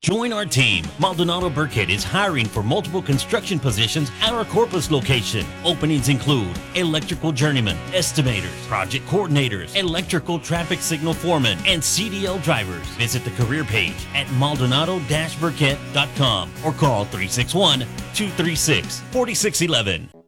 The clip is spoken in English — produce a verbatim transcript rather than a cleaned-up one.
Join our team. Maldonado Burkett is hiring for multiple construction positions at our Corpus location. Openings include electrical journeyman, estimators, project coordinators, electrical traffic signal foremen, and C D L drivers. Visit the career page at maldonado dash burkett dot com or call three six one, two three six, four six one one.